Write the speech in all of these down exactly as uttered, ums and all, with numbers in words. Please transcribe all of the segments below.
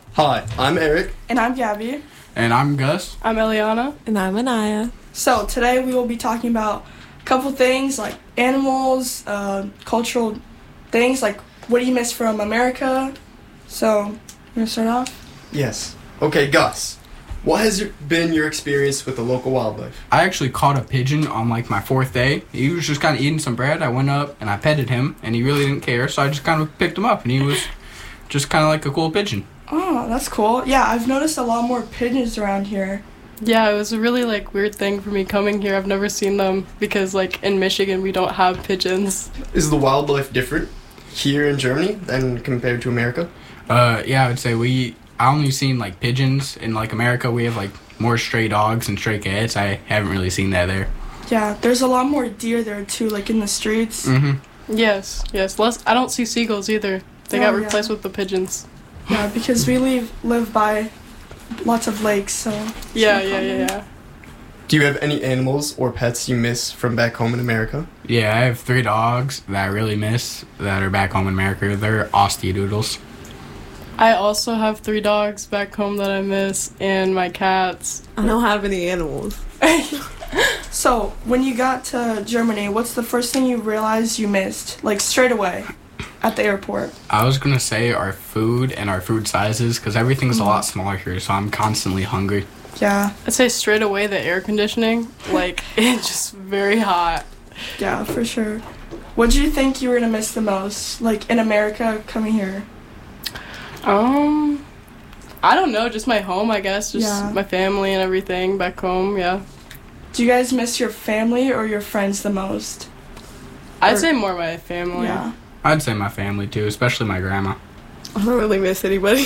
Hi, I'm Eric. And I'm Gabby. And I'm Gus. I'm Eliana. And I'm Anaya. So today we will be talking about a couple things like animals, uh, cultural things, like what do you miss from America? So, you want to start off? Yes. Okay, Gus. What has your, been your experience with the local wildlife? I actually caught a pigeon on like my fourth day. He was just kind of eating some bread. I went up and I petted him, and he really didn't care, so I just kind of picked him up, and he was just kind of like a cool pigeon. Oh, that's cool. Yeah, I've noticed a lot more pigeons around here. Yeah, it was a really like weird thing for me coming here. I've never seen them because like in Michigan we don't have pigeons. Is the wildlife different here in Germany than compared to America? Uh, yeah, I would say we... I only seen like pigeons. In like America, we have like more stray dogs and stray cats. I haven't really seen that there. Yeah, there's a lot more deer there too, like in the streets. Mm-hmm. Yes, yes. Less. I don't see seagulls either. They Oh, got yeah. replaced with the pigeons. Yeah, because we live live by lots of lakes, so. it's Yeah, not yeah, common. yeah, yeah. Do you have any animals or pets you miss from back home in America? Yeah, I have three dogs that I really miss that are back home in America. They're Aussie Doodles. I also have three dogs back home that I miss, and my cats. I don't have any animals. So, when you got to Germany, what's the first thing you realized you missed, like straight away, at the airport? I was gonna say our food and our food sizes, because everything's a lot smaller here, so I'm constantly hungry. Yeah, I'd say straight away the air conditioning. Like it's just very hot. yeah, for sure. What do you think you were gonna miss the most, like in America coming here? Um, I don't know. Just my home, I guess. Just Yeah. my family and everything back home. Yeah. Do you guys miss your family or your friends the most? I'd Or- say more my family. Yeah. I'd say my family too, especially my grandma. I don't really miss anybody.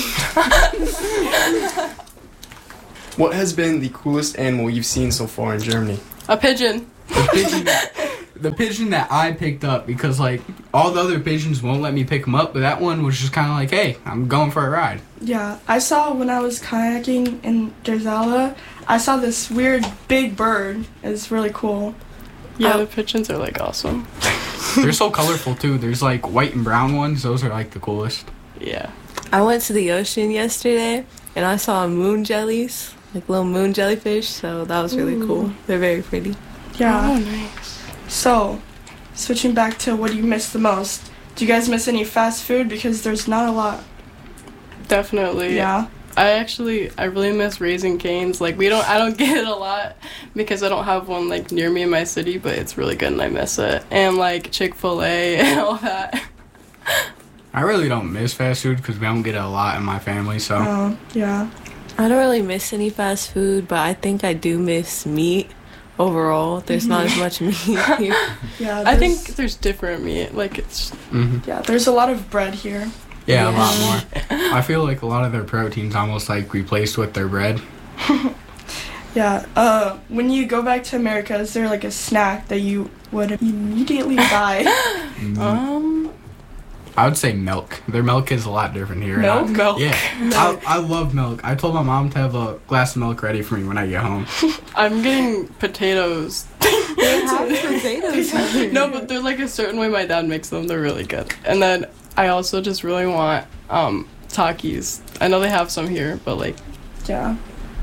What has been the coolest animal you've seen so far in Germany? A pigeon. The pigeon, the pigeon that I picked up, because like all the other pigeons won't let me pick them up, but that one was just kind of like, hey, I'm going for a ride. Yeah, I saw when I was kayaking in Derzala, I saw this weird big bird. It's really cool. Yeah, Oh. the pigeons are like awesome. They're so colorful too. There's like white and brown ones. Those are like the coolest. Yeah. I went to the ocean yesterday and I saw moon jellies, like little moon jellyfish, so that was really Ooh. cool. They're very pretty. Yeah. Oh, nice. So, switching back to what do you miss the most? Do you guys miss any fast food? Because there's not a lot. Definitely. Yeah. I actually, I really miss Raising Cane's. Like, we don't, I don't get it a lot because I don't have one, like, near me in my city, but it's really good and I miss it. And, like, Chick-fil-A and all that. I really don't miss fast food because we don't get it a lot in my family. So Oh, yeah. I don't really miss any fast food, but I think I do miss meat overall. There's not as much meat here. Yeah. I think there's- there's different meat. Like, it's, hmm Yeah, there's a lot of bread here. yeah, a Yeah. lot more. I feel like a lot of their protein's almost like replaced with their bread. Yeah. Uh, when you go back to America, is there like a snack that you would immediately buy? Mm, um, I would say milk. Their milk is a lot different here. and Milk? I- milk. Yeah, I, I love milk. I told my mom to have a glass of milk ready for me when I get home. I'm getting potatoes. They have potatoes here. No, but there's like a certain way my dad makes them. They're really good. And then I also just really want um Takis. I know they have some here, but like, Yeah.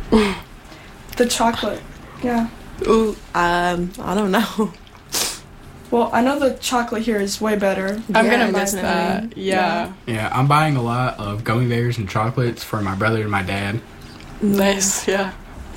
The chocolate. Yeah. Ooh, um, I don't know. Well, I know the chocolate here is way better. I'm Yeah, gonna miss definitely. that. Yeah. Yeah, I'm buying a lot of gummy bears and chocolates for my brother and my dad. Nice. Yeah.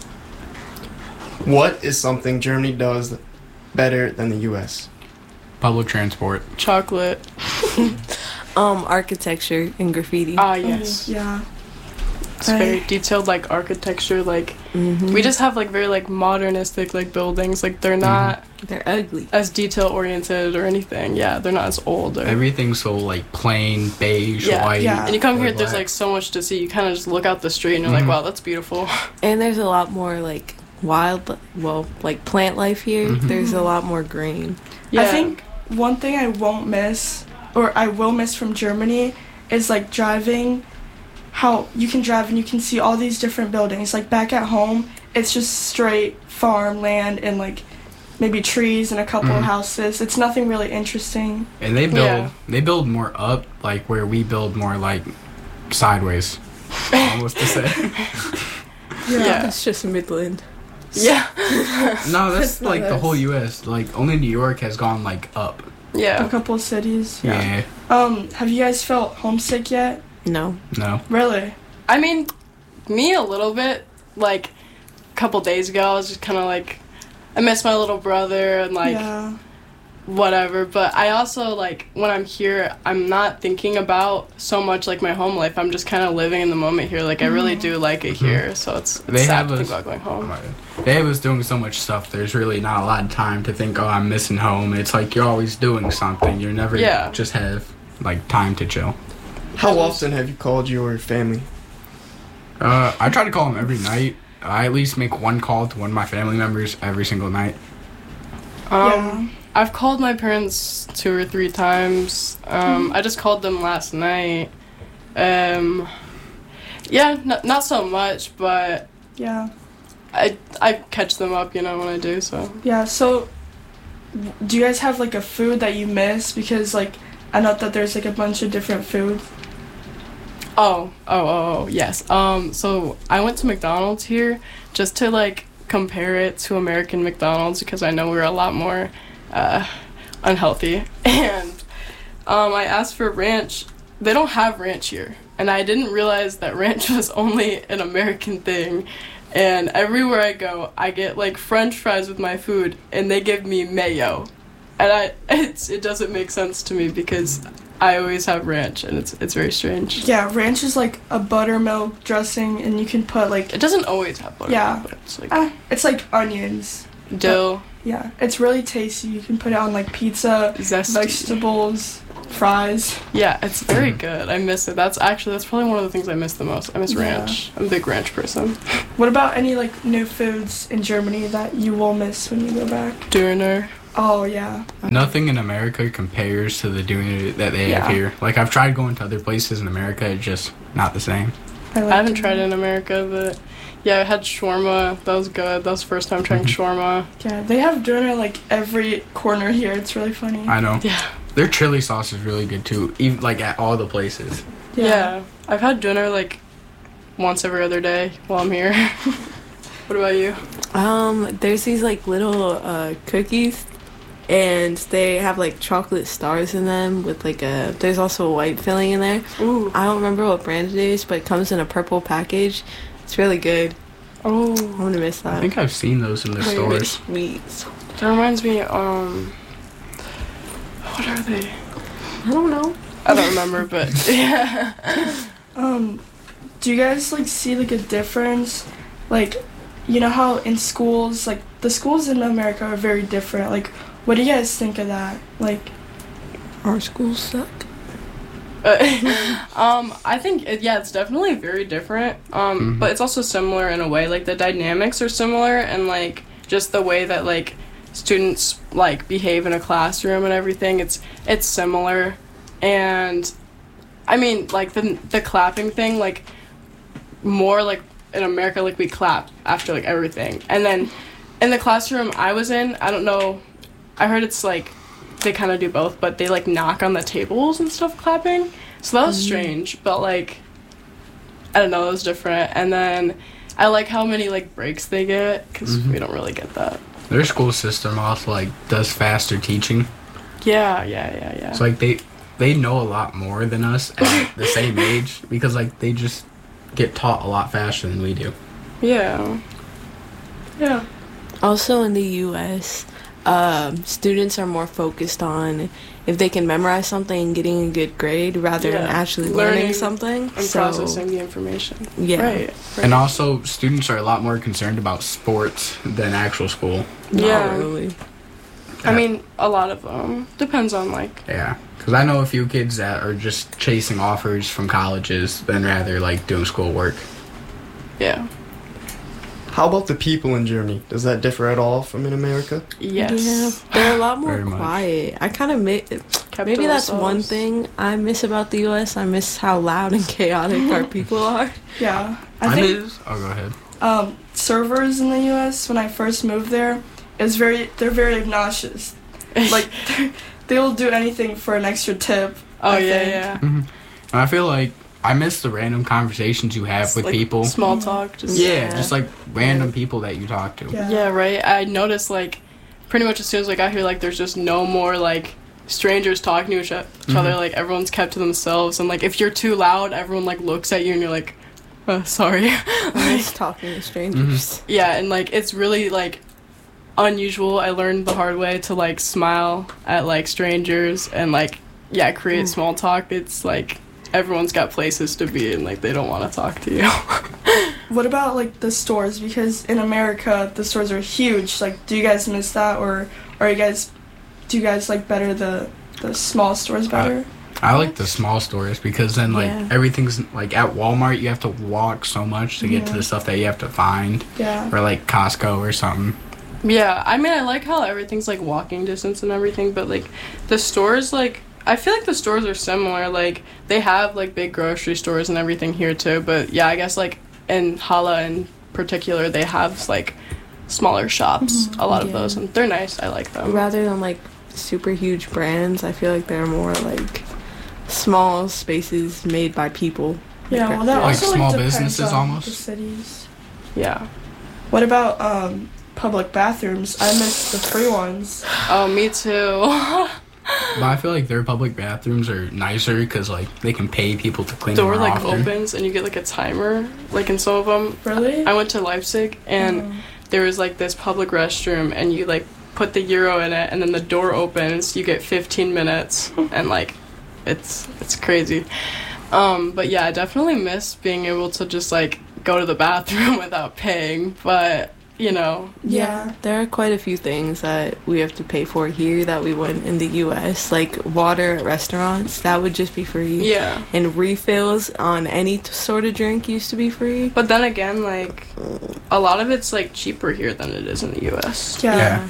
What is something Germany does better than the U S? Public transport. Chocolate. Um, architecture and graffiti. Ah, yes. Yeah. It's very detailed, like architecture. Like Mhm. we just have like very like modernistic like buildings. Like they're not They're ugly. as detail oriented or anything. Yeah, they're not as old. Or, Everything's so like plain, beige, Yeah, white. yeah. and you come or here, there's black. like so much to see. You kind of just look out the street and you're Mhm. like, wow, that's beautiful. And there's a lot more like wild, well, like plant life here. Mhm. There's a lot more green. Yeah. I think one thing I won't miss, or I will miss from Germany, is like driving. How you can drive and you can see all these different buildings. Like back at home, it's just straight farmland and like maybe trees and a couple Mhm. of houses. It's nothing really interesting. And they build Yeah. they build more up, like where we build more like sideways. almost to say. Yeah. That's just Midland. Yeah. No, that's That's not like the us. whole U S. Like only New York has gone like up. A Yeah. couple of cities. Yeah. Um, have you guys felt homesick yet? No. No. Really? I mean, me a little bit. Like, a couple days ago, I was just kind of like, I miss my little brother and like yeah. whatever. But I also like when I'm here, I'm not thinking about so much like my home life. I'm just kind of living in the moment here. Like I really do like it here. So it's, it's They sad have to think us- about going home. They was doing so much stuff. There's really not a lot of time to think, oh, I'm missing home. It's like you're always doing something. You never Yeah. just have like time to chill. How often have you called your family? Uh, I try to call them every night. I at least make one call to one of my family members every single night. Um, yeah. I've called my parents two or three times. Um, I just called them last night. Um, yeah, n- not so much, but Yeah. I I catch them up, you know, when I do. So Yeah. So, w- do you guys have like a food that you miss? Because like I know that there's like a bunch of different food. oh oh oh oh, yes. Um, so I went to McDonald's here just to like compare it to American McDonald's because I know we're a lot more uh, unhealthy. And um, I asked for ranch. They don't have ranch here, and I didn't realize that ranch was only an American thing. And everywhere I go, I get like French fries with my food, and they give me mayo, and I it's it doesn't make sense to me because I always have ranch, and it's it's very strange. Yeah, ranch is like a buttermilk dressing, and you can put like It doesn't always have butter, Yeah. but it's like ah, it's like onions. dill, Yeah, it's really tasty. You can put it on like pizza, zesty. vegetables, fries. Yeah, it's very good. I miss it. That's actually that's probably one of the things I miss the most. I miss Yeah. ranch. I'm a big ranch person. What about any like new foods in Germany that you will miss when you go back? Döner. Oh yeah. Nothing in America compares to the doing that they Yeah. have here. Like I've tried going to other places in America, it's just not the same. like I haven't it. tried it in America, but yeah, I had shawarma. That was good. That was the first time trying shawarma. Yeah, they have doner like every corner here. It's really funny. I know. Yeah. Their chili sauce is really good too, even like at all the places. Yeah. I've had dinner like once every other day while I'm here. What about you? Um, there's these like little uh, cookies, and they have like chocolate stars in them with like a. There's also a white filling in there. Ooh. I don't remember what brand it is, but it comes in a purple package. It's really good. Oh. I'm gonna miss that. I think I've seen those in the Wait, stores. Sweets. That reminds me, um what are they? I don't know. I don't remember, but yeah. Um, do you guys like see like a difference? Like, you know how in schools, like the schools in America are very different. Like, what do you guys think of that? Like, Our schools suck. Uh, um, I think it, yeah, it's definitely very different. Um, Mhm. but it's also similar in a way. Like the dynamics are similar, and like just the way that like students like behave in a classroom and everything. It's it's similar, and I mean like the the clapping thing. Like more like in America, like we clap after like everything, and then in the classroom I was in, I don't know. I heard it's like. They kind of do both, but they like knock on the tables and stuff clapping. So that was strange, but like I don't know, it was different. And then I like how many like breaks they get because Mhm. we don't really get that. Their school system also like does faster teaching. Yeah, yeah, yeah, yeah. It's like they they know a lot more than us at the same age because like they just get taught a lot faster than we do. yeah, yeah, Also in the U S, um, students are more focused on if they can memorize something and getting a good grade rather than Yeah. actually learning, Learning something. and so, processing the information. Yeah. Right. right. And also, students are a lot more concerned about sports than actual school. Not Yeah. really. I mean, a lot of them depends on like Yeah, because I know a few kids that are just chasing offers from colleges than rather like doing schoolwork. yeah. How about the people in Germany? Does that differ at all from in America? Yes. Yeah, they're a lot more Very much. quiet. I kind of miss. Kept Maybe to that's one themselves. thing I miss about the U S. I miss how loud and chaotic our people are. yeah, I I think miss. Oh, go ahead. um, servers in the U S when I first moved there is very they're very obnoxious. Like they will do anything for an extra tip. Oh I yeah, think. yeah. hmm I feel like I miss the random conversations you have It's with like people. Small talk. Just Yeah, Yeah. just like random people that you talk to. Yeah. Yeah, right. I noticed like pretty much as soon as I got here, like there's just no more like strangers talking to each, o- each other. Mhm. Like everyone's kept to themselves, and like if you're too loud, everyone like looks at you and you're like, uh, sorry. I miss talking to strangers. Yeah, and like it's really like unusual. I learned the hard way to like smile at like strangers and like yeah, create Mm. small talk. It's like everyone's got places to be and like they don't want to talk to you. What about like the stores? Because in America, the stores are huge. Like, do you guys miss that, or are you guys, do you guys like better the the small stores better? I like the small stores because then like Yeah. everything's like at Walmart you have to walk so much to get to Yeah. the stuff that you have to find, Yeah. or like Costco or something. Yeah, I mean, I like how everything's like walking distance and everything, but like the stores, like I feel like the stores are similar. Like they have like big grocery stores and everything here too, but yeah, I guess like in Hala in particular, they have like smaller shops. A lot of Yeah. those, and they're nice. I like them. Rather than like super huge brands, I feel like they're more like small spaces made by people. Yeah. Well, that Like also small like, depends businesses on almost? The cities. Yeah. What about um public bathrooms? I miss the free ones. Oh, me too. But I feel like their public bathrooms are nicer because like they can pay people to clean Door them like often. opens and you get like a timer. Like in some of them, Really? I went to Leipzig and. Oh. there was like this public restroom and you like put the euro in it and then the door opens, you get fifteen minutes and like it's it's crazy. Um but yeah, I definitely miss being able to just like go to the bathroom without paying, but you know, Yeah. There are quite a few things that we have to pay for here that we wouldn't in the U S. Like water at restaurants, that would just be free. yeah. And refills on any t- sort of drink used to be free. But then again, like a lot of it's like cheaper here than it is in the U S. Yeah. Yeah.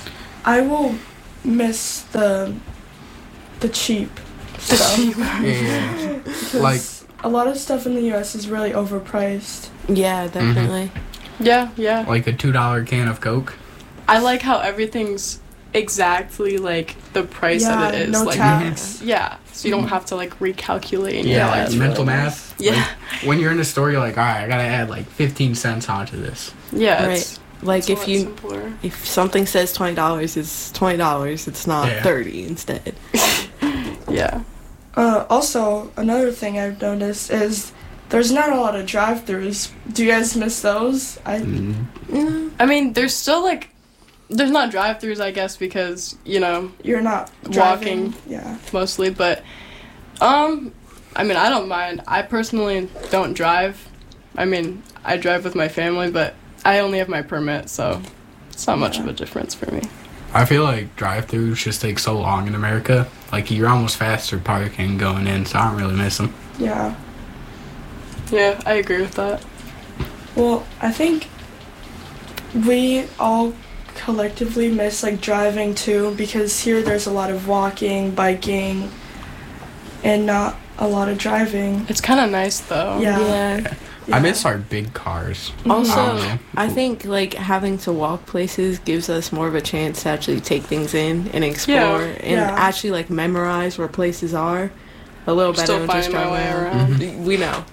I will miss the the cheap stuff. Yeah. Because Like- a lot of stuff in the U S is really overpriced. Yeah, definitely. Yeah, yeah. Like a two dollar can of Coke. I like how everything's exactly like the price yeah, that it is. no like tax. yeah. So you don't have to like recalculate and Yeah, all like that. mental really math. Yeah. Like, when you're in a store, you're like, all right, I gotta add like fifteen cents onto this. Yeah, Right. it's, Like it's a if lot you simpler. if something says twenty dollars, it's twenty dollars. It's not Yeah. thirty instead. Yeah. Uh, also, another thing I've noticed is there's not a lot of drive-throughs. Do you guys miss those? I Mm. Mm, I mean, there's still like, there's not drive-throughs, I guess, because you know you're not driving. Walking. Yeah. mostly. But, um, I mean, I don't mind. I personally don't drive. I mean, I drive with my family, but I only have my permit, so it's not much Yeah. of a difference for me. I feel like drive-throughs just take so long in America. Like you're almost faster parking going in, so I don't really miss them. Yeah. Yeah, I agree with that. Well, I think we all collectively miss like driving too, because here there's a lot of walking, biking, and not a lot of driving. It's kind of nice though. Yeah. yeah. I miss our big cars. Also, I don't know. I think like having to walk places gives us more of a chance to actually take things in and explore Yeah. and Yeah. actually like memorize where places are a little better Still than just finding my driving way around. around. We know.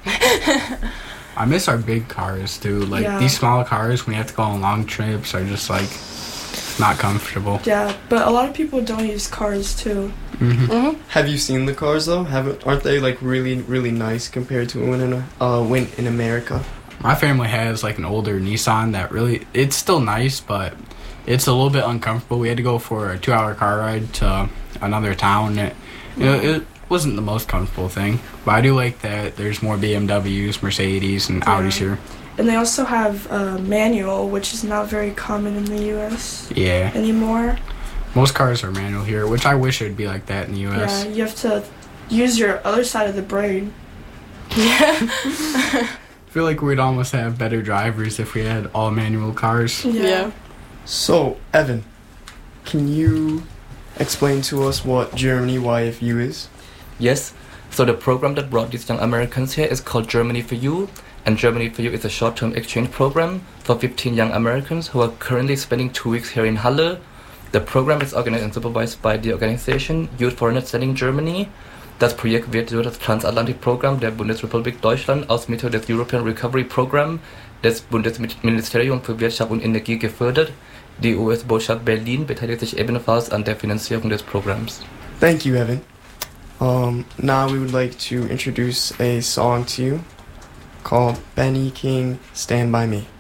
I miss our big cars too. Like Yeah. these small cars when you have to go on long trips are just like not comfortable. Yeah, but a lot of people don't use cars too. hmm hmm Have you seen the cars though? Haven't aren't they like really really nice compared to when in uh when in America? My family has like an older Nissan that really it's still nice, but it's a little bit uncomfortable. We had to go for a two-hour car ride to another town. It, you know, it wasn't the most comfortable thing, but I do like that there's more B M Ws, Mercedes, and Yeah. Audis here. And they also have uh, manual, which is not very common in the U S Yeah, anymore. most cars are manual here, which I wish it would be like that in the U S. Yeah, you have to use your other side of the brain. Yeah. I feel like we'd almost have better drivers if we had all manual cars. yeah. So Evan, can you explain to us what Germany Y F U is? Yes. So the program that brought these young Americans here is called Germany for You, and Germany for You is a short-term exchange program for fifteen young Americans who are currently spending two weeks here in Halle. The program is organized and supervised by the organization Youth Foreigner Studying Germany. Das Projekt wird durch das Transatlantikprogramm der Bundesrepublik Deutschland aus Mitteln des European Recovery Program des Bundesministeriums für Wirtschaft und Energie gefördert. Die U S-Botschaft Berlin beteiligt sich ebenfalls an der Finanzierung des Programms. Thank you, Evan. Um, now we would like to introduce a song to you called Benny King, Stand By Me.